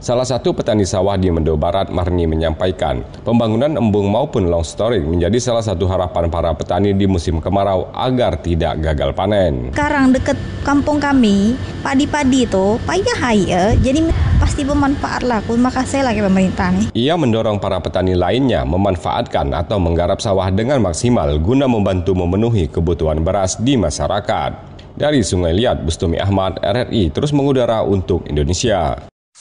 Salah satu petani sawah di Mendo Barat, Marni, menyampaikan pembangunan embung maupun long storage menjadi salah satu harapan para petani di musim kemarau agar tidak gagal panen. Sekarang dekat kampung kami, padi-padi itu payah ya, jadi pasti bermanfaat lah. Terima kasih lagi pemerintah nih. Ia mendorong para petani lainnya memanfaatkan atau menggarap sawah dengan maksimal guna membantu memenuhi kebutuhan beras di masyarakat. Dari Sungai Liat, Bustumi Ahmad, RRI terus mengudara untuk Indonesia.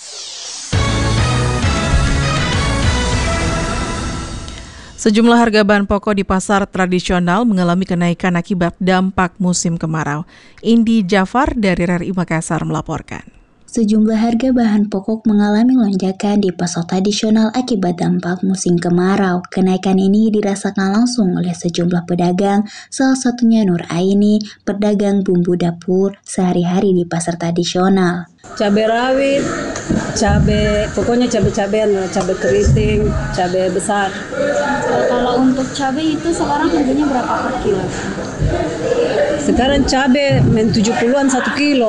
Sejumlah harga bahan pokok di pasar tradisional mengalami kenaikan akibat dampak musim kemarau. Indi Jafar dari RRI Makassar melaporkan. Sejumlah harga bahan pokok mengalami lonjakan di pasar tradisional akibat dampak musim kemarau. Kenaikan ini dirasakan langsung oleh sejumlah pedagang, salah satunya Nur Aini, pedagang bumbu dapur sehari-hari di pasar tradisional. Cabai rawit, pokoknya cabai-cabean, cabai keriting, cabai besar. Kalau untuk cabai itu sekarang harganya berapa per kilo? Sekarang cabai 70-an 1 kilo.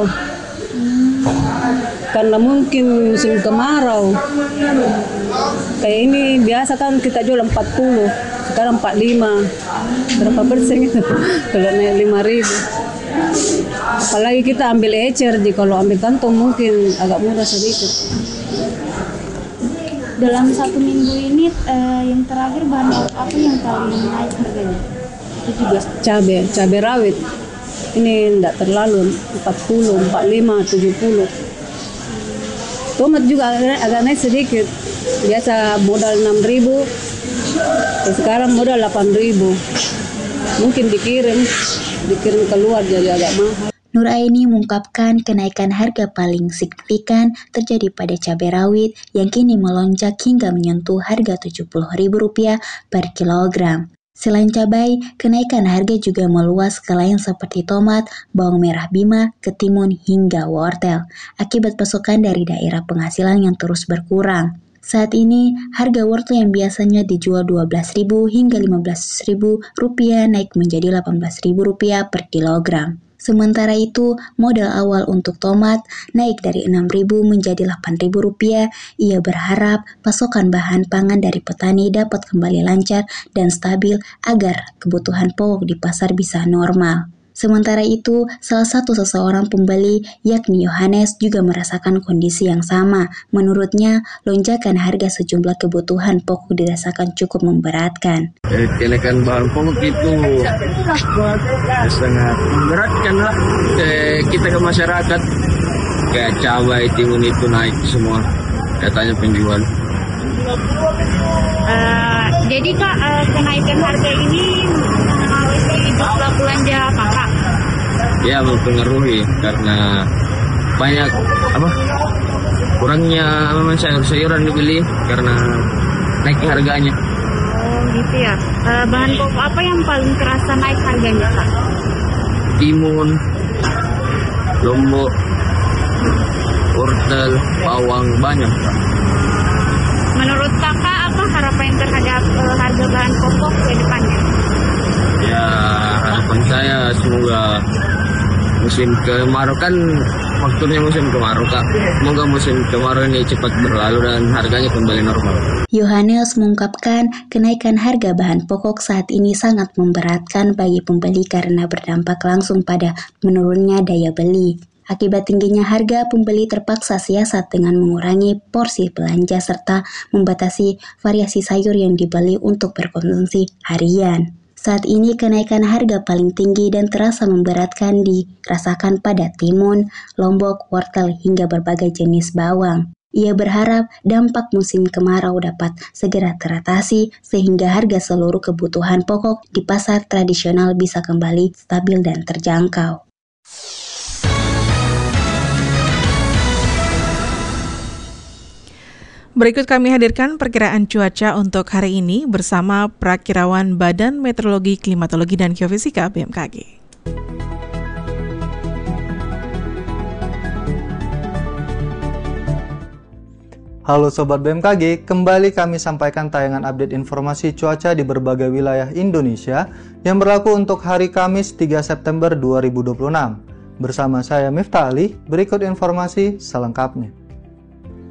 Karena mungkin musim kemarau. Kayak ini biasa kan kita jual 40, sekarang 45. Berapa persen itu? Kalau naik 5.000. Apalagi kita ambil ecer, kalau ambil kantong mungkin agak murah sedikit. Dalam 1 minggu ini yang terakhir bahan pokok apa yang paling naik harganya? Itu juga Cabai rawit. Ini enggak terlalu 40, 45, 70. Tomat juga agak naik sedikit. Biasa modal 6.000, sekarang modal 8.000. Mungkin dikirim keluar jadi agak mahal. Nur Aini mengungkapkan kenaikan harga paling signifikan terjadi pada cabai rawit yang kini melonjak hingga menyentuh harga Rp70.000 per kilogram. Selain cabai, kenaikan harga juga meluas ke lain seperti tomat, bawang merah Bima, ketimun, hingga wortel, akibat pasokan dari daerah penghasilan yang terus berkurang. Saat ini, harga wortel yang biasanya dijual Rp12.000 hingga Rp15.000 naik menjadi Rp18.000 per kilogram. Sementara itu, modal awal untuk tomat naik dari Rp6.000 menjadi Rp8.000. Ia berharap pasokan bahan pangan dari petani dapat kembali lancar dan stabil agar kebutuhan pokok di pasar bisa normal. Sementara itu, salah satu seseorang pembeli, yakni Yohanes, juga merasakan kondisi yang sama. Menurutnya, lonjakan harga sejumlah kebutuhan pokok dirasakan cukup memberatkan. Kenaikan bahan pokok itu sangat memberatkan lah kita ke masyarakat. Kayak cabai, timun itu naik semua, katanya penjual. Jadi Kak, kenaikan harga ini mempengaruhi jumlah belanja Kakak? Ya, mempengaruhi karena banyak kurangnya sayur-sayuran dibeli karena naik harganya. Oh gitu ya. Bahan pokok apa yang paling terasa naik harganya Kak? Timun, lombok, wortel, bawang, banyak Kak. Menurut Kakak apa harapan terhadap harga bahan pokok ke depannya? Ya, harapan saya semoga musim kemarau kan waktunya musim kemarau Kak. Semoga musim kemarau ini cepat berlalu dan harganya kembali normal. Yohanes mengungkapkan kenaikan harga bahan pokok saat ini sangat memberatkan bagi pembeli karena berdampak langsung pada menurunnya daya beli. Akibat tingginya harga, pembeli terpaksa siasat dengan mengurangi porsi belanja serta membatasi variasi sayur yang dibeli untuk berkonsumsi harian. Saat ini kenaikan harga paling tinggi dan terasa memberatkan dirasakan pada timun, lombok, wortel hingga berbagai jenis bawang. Ia berharap dampak musim kemarau dapat segera teratasi sehingga harga seluruh kebutuhan pokok di pasar tradisional bisa kembali stabil dan terjangkau. Berikut kami hadirkan perkiraan cuaca untuk hari ini bersama Prakirawan Badan Meteorologi, Klimatologi, dan Geofisika BMKG. Halo Sobat BMKG, kembali kami sampaikan tayangan update informasi cuaca di berbagai wilayah Indonesia yang berlaku untuk hari Kamis 3 September 2026. Bersama saya Miftah Ali, berikut informasi selengkapnya.